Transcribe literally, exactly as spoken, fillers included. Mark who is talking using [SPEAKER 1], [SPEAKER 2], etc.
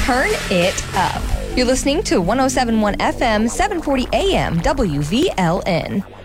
[SPEAKER 1] turn it up. You're listening to one oh seven point one F M, seven forty A M, W V L N.